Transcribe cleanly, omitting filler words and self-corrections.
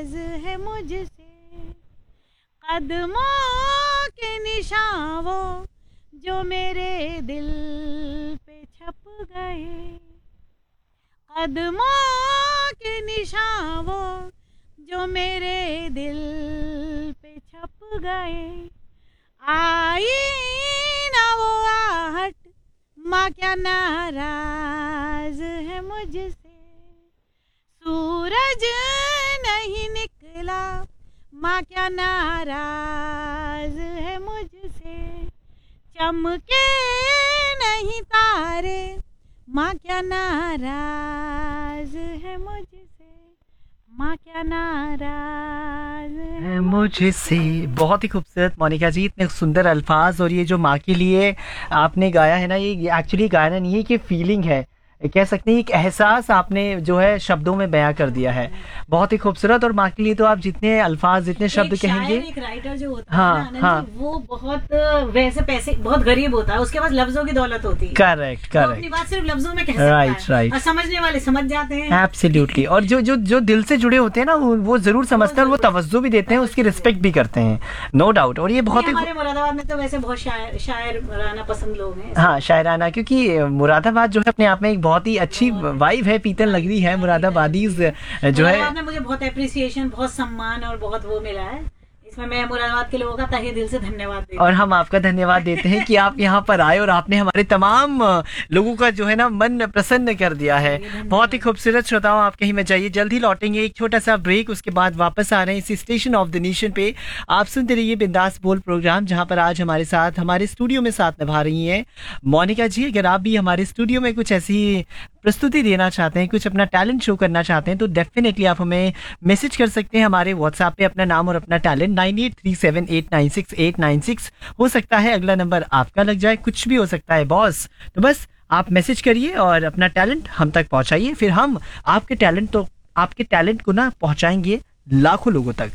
है मुझसे, कदमों के निशान वो जो मेरे दिल पे छप गए, कदमों के निशान वो जो मेरे दिल पे छप गए। आई ना वो आहट, माँ क्या नाराज है मुझसे, सूरज नहीं निकला, माँ क्या नाराज है मुझसे, चमके नहीं तारे, माँ क्या नाराज है मुझसे, माँ क्या नाराज है मुझसे। बहुत ही खूबसूरत मोनिका जी, इतने सुंदर अल्फाज। और ये जो माँ के लिए आपने गाया है ना, ये एक्चुअली गाना नहीं है कि फीलिंग है, कह सकते हैं एक एहसास आपने जो है शब्दों में बयां कर दिया है। बहुत ही खूबसूरत। और माँ के लिए तो आप जितने अल्फाज जितने शब्द कहेंगे। एक राइटर जो होता हाँ, है ना आनंद हाँ। जी, वो बहुत वैसे पैसे बहुत गरीब होता है, उसके पास लफ्जों की दौलत होती है। करेक्ट वो अपनी करेक्ट। बात सिर्फ लफ्जों में कह सकता राइट है राइट। और समझने वाले समझ जाते हैं। एब्सोल्युटली। और जो दिल से जुड़े होते हैं ना, वो जरूर समझते हैं, और वो तवज्जो भी देते हैं, उसकी रिस्पेक्ट भी करते हैं, नो डाउट। और ये बहुत ही हमारे मुरादाबाद में तो वैसे बहुत शायर राना पसंद लोग हैं। हाँ शायराना, क्योंकि मुरादाबाद जो है अपने आप में एक बहुत ही अच्छी वाइब है, पीतल नगरी है मुरादाबादीज जो है। मुरादाबाद में मुझे बहुत एप्रिसिएशन, बहुत सम्मान और बहुत वो मिला है। इसमें मैं मुरादाबाद के लोगों का तहे दिल से धन्यवाद देती हूँ। और हम आपका धन्यवाद देते हैं कि आप यहाँ पर आए और आपने हमारे तमाम लोगों का जो है ना मन प्रसन्न कर दिया है। बहुत ही खूबसूरत। श्रोताओं, आप कहीं में जाइए, जल्द ही लौटेंगे, एक छोटा सा ब्रेक, उसके बाद वापस आ रहे हैं इसी स्टेशन ऑफ द नेशन पे। आप सुनते रहिए बिंदास बोल प्रोग्राम, जहाँ पर आज हमारे साथ हमारे स्टूडियो में साथ निभा रही हैं मोनिका जी। अगर आप भी हमारे स्टूडियो में कुछ ऐसी प्रस्तुति देना चाहते हैं, कुछ अपना टैलेंट शो करना चाहते हैं, तो डेफिनेटली आप हमें मैसेज कर सकते हैं हमारे व्हाट्सएप पे, अपना नाम और अपना टैलेंट 9837896896। हो सकता है अगला नंबर आपका लग जाए, कुछ भी हो सकता है बॉस। तो बस आप मैसेज करिए और अपना टैलेंट हम तक पहुंचाइए, फिर हम आपके टैलेंट को ना पहुंचाएंगे लाखों लोगों तक।